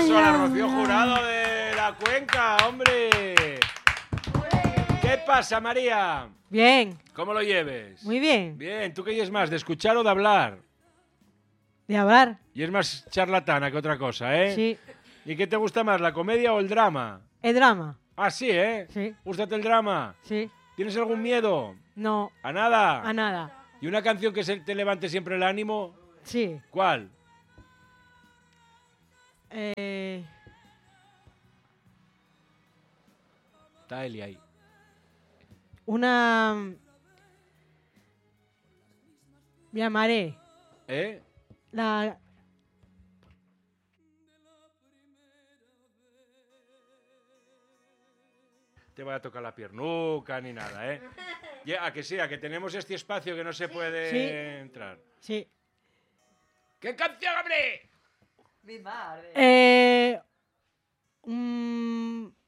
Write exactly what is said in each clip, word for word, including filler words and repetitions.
aplauso a la Rocío Jurado de la Cuenca, hombre. ¿Qué pasa, María? Bien. ¿Cómo lo lleves? Muy bien. Bien, ¿tú qué es más, de escuchar o de hablar? De hablar. Y es más charlatana que otra cosa, ¿eh? Sí. ¿Y qué te gusta más, la comedia o el drama? El drama. Ah, sí, ¿eh? Sí. ¿Gústate el drama? Sí. ¿Tienes algún miedo? No. ¿A nada? A nada. ¿Y una canción que se te levante siempre el ánimo? Sí. ¿Cuál? Eh... Está Eli ahí. Una... Me llamaré. ¿Eh? La... Te voy a tocar la piernuca ni nada, ¿eh? Ya, a que sí, a que tenemos este espacio que no se puede Sí. entrar. Sí. ¿Qué canción, hombre? Mi madre. Eh... mm,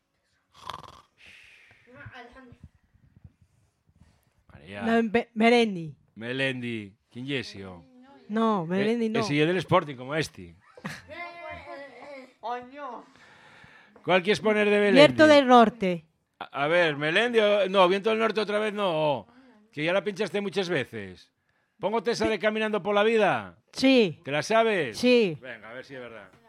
María. la Be- Melendi. Melendi. ¿Quién es ese? No, Melendi Eh, no. Ese es del Sporting, como este. Oño. ¿Cuál quieres poner de Melendi? Viento del Norte. A, a ver, Melendi... o- No, Viento del Norte otra vez no. Que ya la pinchaste muchas veces. Póngote esa de Caminando por la Vida. Sí. ¿Te la sabes? Sí. Venga, a ver si es verdad.